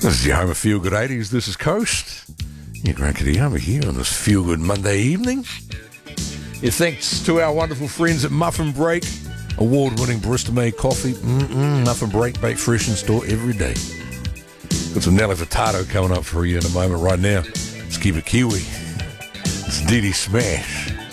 This is your home of Feel Good 80s. This is Coast. Your Grankity over here on this Feel Good Monday evening. Your thanks to our wonderful friends at Muffin Break, award-winning barista-made coffee. Muffin Break, baked fresh in store every day. Got some Nelly Furtado coming up for you in a moment right now. Let's keep it Kiwi. It's Dee Dee Smash.